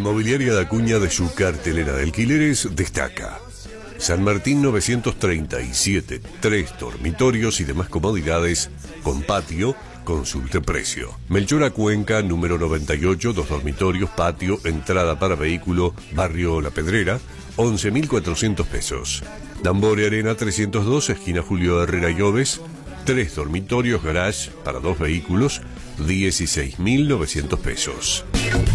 Inmobiliaria de Acuña, de su cartelera de alquileres, destaca San Martín 937, 3 dormitorios y demás comodidades, con patio. Consulte precio. Melchora Cuenca, número 98, 2 dormitorios, patio, entrada para vehículo, barrio La Pedrera, 11.400 pesos. Dambore Arena 302, esquina Julio Herrera y Oves, 3 dormitorios, garage para 2 vehículos, 16.900 pesos.